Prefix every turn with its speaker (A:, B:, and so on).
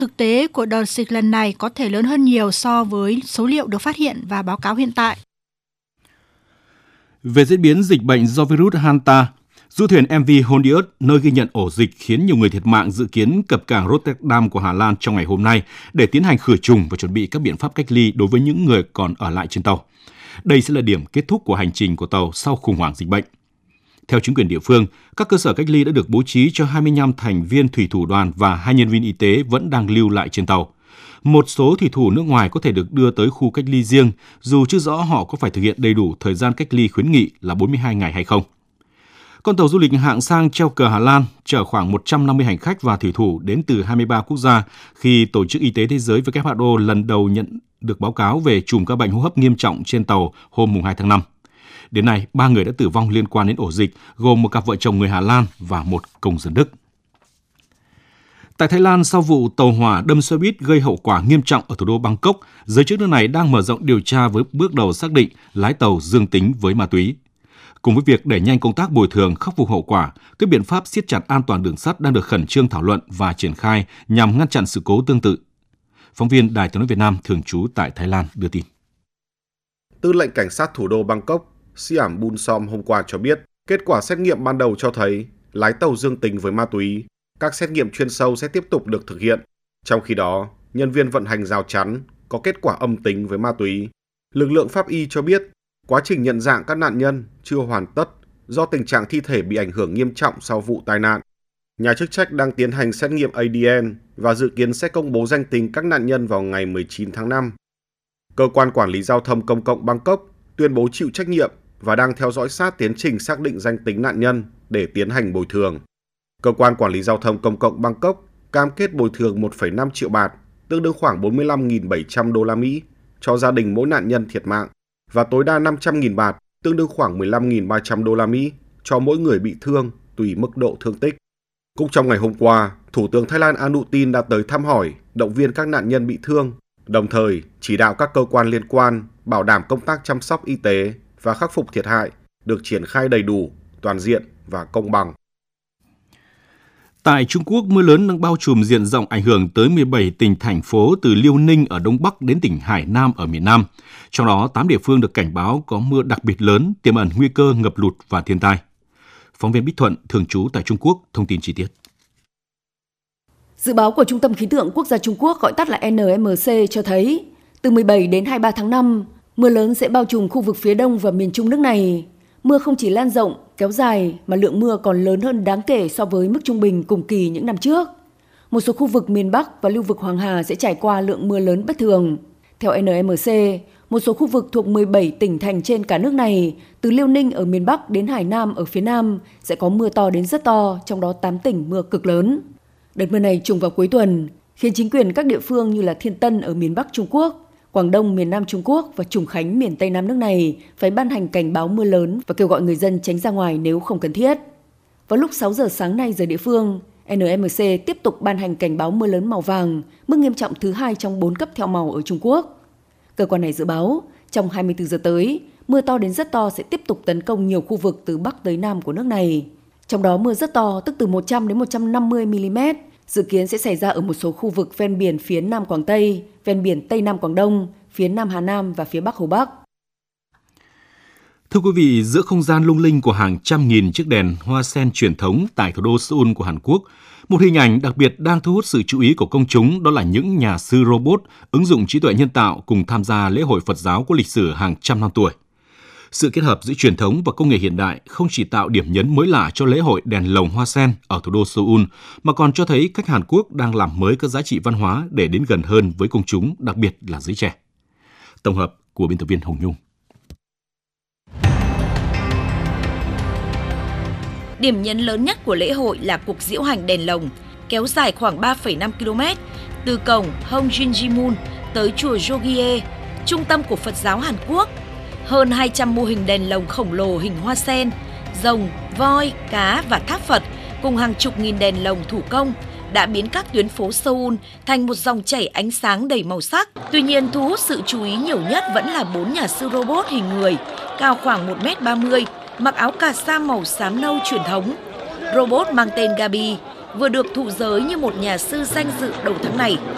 A: Thực tế của đợt dịch lần này có thể lớn hơn nhiều so với số liệu được phát hiện và báo cáo hiện tại.
B: Về diễn biến dịch bệnh do virus Hanta, du thuyền MV Hondius, nơi ghi nhận ổ dịch khiến nhiều người thiệt mạng, dự kiến cập cảng Rotterdam của Hà Lan trong ngày hôm nay để tiến hành khử trùng và chuẩn bị các biện pháp cách ly đối với những người còn ở lại trên tàu. Đây sẽ là điểm kết thúc của hành trình của tàu sau khủng hoảng dịch bệnh. Theo chính quyền địa phương, các cơ sở cách ly đã được bố trí cho 25 thành viên thủy thủ đoàn và 2 nhân viên y tế vẫn đang lưu lại trên tàu. Một số thủy thủ nước ngoài có thể được đưa tới khu cách ly riêng, dù chưa rõ họ có phải thực hiện đầy đủ thời gian cách ly khuyến nghị là 42 ngày hay không. Con tàu du lịch hạng sang treo cờ Hà Lan chở khoảng 150 hành khách và thủy thủ đến từ 23 quốc gia khi Tổ chức Y tế Thế giới WHO lần đầu nhận được báo cáo về chùm ca bệnh hô hấp nghiêm trọng trên tàu hôm 2 tháng 5. Đến nay, 3 người đã tử vong liên quan đến ổ dịch, gồm một cặp vợ chồng người Hà Lan và một công dân Đức. Tại Thái Lan, sau vụ tàu hỏa đâm xe buýt gây hậu quả nghiêm trọng ở thủ đô Bangkok, giới chức nước này đang mở rộng điều tra với bước đầu xác định lái tàu dương tính với ma túy. Cùng với việc đẩy nhanh công tác bồi thường, khắc phục hậu quả, các biện pháp siết chặt an toàn đường sắt đang được khẩn trương thảo luận và triển khai nhằm ngăn chặn sự cố tương tự. Phóng viên Đài Tiếng nói Việt Nam thường trú tại Thái Lan đưa tin.
C: Tư lệnh cảnh sát thủ đô Bangkok, Siam Bunsom hôm qua cho biết, kết quả xét nghiệm ban đầu cho thấy lái tàu dương tính với ma túy. Các xét nghiệm chuyên sâu sẽ tiếp tục được thực hiện. Trong khi đó, nhân viên vận hành rào chắn có kết quả âm tính với ma túy. Lực lượng pháp y cho biết, quá trình nhận dạng các nạn nhân chưa hoàn tất do tình trạng thi thể bị ảnh hưởng nghiêm trọng sau vụ tai nạn. Nhà chức trách đang tiến hành xét nghiệm ADN và dự kiến sẽ công bố danh tính các nạn nhân vào ngày 19 tháng 5. Cơ quan Quản lý Giao thông Công cộng Bangkok tuyên bố chịu trách nhiệm và đang theo dõi sát tiến trình xác định danh tính nạn nhân để tiến hành bồi thường. Cơ quan Quản lý Giao thông Công cộng Bangkok cam kết bồi thường 1,5 triệu baht, tương đương khoảng 45.700 đô la Mỹ cho gia đình mỗi nạn nhân thiệt mạng và tối đa 500.000 baht, tương đương khoảng 15.300 đô la Mỹ cho mỗi người bị thương tùy mức độ thương tích. Cũng trong ngày hôm qua, Thủ tướng Thái Lan Anutin đã tới thăm hỏi, động viên các nạn nhân bị thương, đồng thời chỉ đạo các cơ quan liên quan bảo đảm công tác chăm sóc y tế và khắc phục thiệt hại được triển khai đầy đủ, toàn diện và công bằng.
B: Tại Trung Quốc, mưa lớn đang bao trùm diện rộng ảnh hưởng tới 17 tỉnh thành phố từ Liêu Ninh ở Đông Bắc đến tỉnh Hải Nam ở miền Nam. Trong đó, 8 địa phương được cảnh báo có mưa đặc biệt lớn, tiềm ẩn nguy cơ ngập lụt và thiên tai. Phóng viên Bích Thuận, thường trú tại Trung Quốc, thông tin chi tiết.
D: Dự báo của Trung tâm Khí tượng Quốc gia Trung Quốc gọi tắt là NMC cho thấy, từ 17 đến 23 tháng 5, mưa lớn sẽ bao trùm khu vực phía đông và miền Trung nước này. Mưa không chỉ lan rộng, kéo dài mà lượng mưa còn lớn hơn đáng kể so với mức trung bình cùng kỳ những năm trước. Một số khu vực miền Bắc và lưu vực Hoàng Hà sẽ trải qua lượng mưa lớn bất thường. Theo NMC, một số khu vực thuộc 17 tỉnh thành trên cả nước này, từ Liêu Ninh ở miền Bắc đến Hải Nam ở phía Nam sẽ có mưa to đến rất to, trong đó 8 tỉnh mưa cực lớn. Đợt mưa này trùng vào cuối tuần, khiến chính quyền các địa phương như là Thiên Tân ở miền Bắc Trung Quốc, Quảng Đông miền Nam Trung Quốc và Trùng Khánh miền Tây Nam nước này phải ban hành cảnh báo mưa lớn và kêu gọi người dân tránh ra ngoài nếu không cần thiết. Vào lúc 6 giờ sáng nay giờ địa phương, NMC tiếp tục ban hành cảnh báo mưa lớn màu vàng, mức nghiêm trọng thứ 2 trong 4 cấp theo màu ở Trung Quốc. Cơ quan này dự báo, trong 24 giờ tới, mưa to đến rất to sẽ tiếp tục tấn công nhiều khu vực từ Bắc tới Nam của nước này. Trong đó mưa rất to, tức từ 100 đến 150 mm, dự kiến sẽ xảy ra ở một số khu vực ven biển phía Nam Quảng Tây, ven biển Tây Nam Quảng Đông, phía Nam Hà Nam và phía Bắc Hồ Bắc.
B: Thưa quý vị, giữa không gian lung linh của hàng trăm nghìn chiếc đèn hoa sen truyền thống tại thủ đô Seoul của Hàn Quốc, một hình ảnh đặc biệt đang thu hút sự chú ý của công chúng, đó là những nhà sư robot ứng dụng trí tuệ nhân tạo cùng tham gia lễ hội Phật giáo có lịch sử hàng trăm năm tuổi. Sự kết hợp giữa truyền thống và công nghệ hiện đại không chỉ tạo điểm nhấn mới lạ cho lễ hội đèn lồng hoa sen ở thủ đô Seoul, mà còn cho thấy cách Hàn Quốc đang làm mới các giá trị văn hóa để đến gần hơn với công chúng, đặc biệt là giới trẻ. Tổng hợp của biên tập viên Hồng Nhung.
E: Điểm nhấn lớn nhất của lễ hội là cuộc diễu hành đèn lồng, kéo dài khoảng 3,5 km, từ cổng Hongjinjimun tới chùa Jogye, trung tâm của Phật giáo Hàn Quốc. Hơn 200 mô hình đèn lồng khổng lồ hình hoa sen, rồng, voi, cá và tháp Phật cùng hàng chục nghìn đèn lồng thủ công đã biến các tuyến phố Seoul thành một dòng chảy ánh sáng đầy màu sắc. Tuy nhiên, thu hút sự chú ý nhiều nhất vẫn là 4 nhà sư robot hình người, cao khoảng 1m30, mặc áo cà sa màu xám nâu truyền thống. Robot mang tên Gabi vừa được thụ giới như một nhà sư danh dự đầu tháng này.